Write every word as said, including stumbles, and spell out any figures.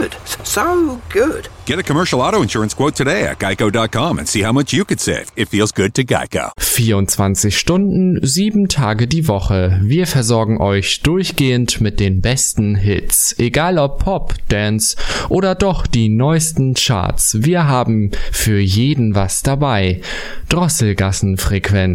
good. So good. Get a commercial auto insurance quote today at geico dot com and see how much you could save. It feels good to Geico. vierundzwanzig Stunden, sieben Tage die Woche. Wir versorgen euch durchgehend mit den besten Hits. Egal ob Pop, Dance oder doch die neuesten Charts. Wir haben für jeden was dabei. Drosselgassenfrequenz.